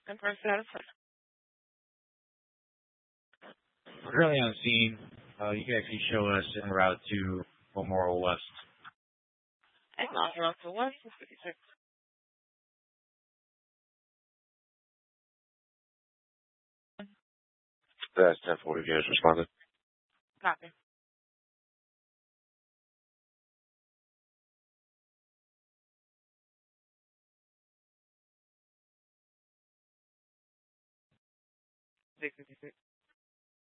And first out of Currently on scene, you can actually show us en route to Memorial West. and on to 156. That's 1040 units responded. Copy.